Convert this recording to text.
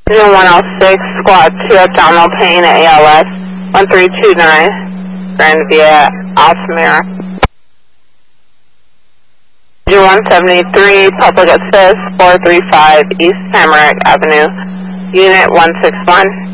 Engine 106, Squad 2, abdominal pain at ALS, 1329, Grand Via Altamira. Engine 173, Public Assist, 435 East Tamarack Avenue, Unit 161.